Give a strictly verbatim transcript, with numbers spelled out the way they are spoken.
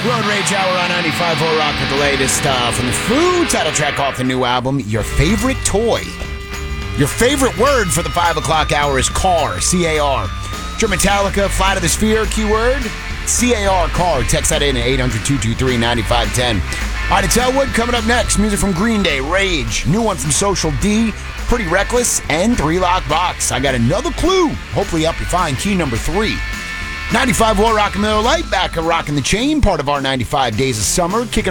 Road Rage Hour on ninety-five point four Rock with the latest uh, from the Foo, title track off the new album, Your Favorite Toy. Your favorite word for the five o'clock hour is car, C A R. Your Metallica, Fly to the Sphere, keyword, C A R, car. Text that in at eight hundred, two two three, nine five one zero. All right, it's Elwood coming up next. Music from Green Day, Rage. New one from Social D, Pretty Reckless, and Three Lock Box. I got another clue. Hopefully help you find key number three. ninety-five point four Rock and Miller Lite, back at Rockin' the Chain, part of our ninety-five Days of Summer. Kicking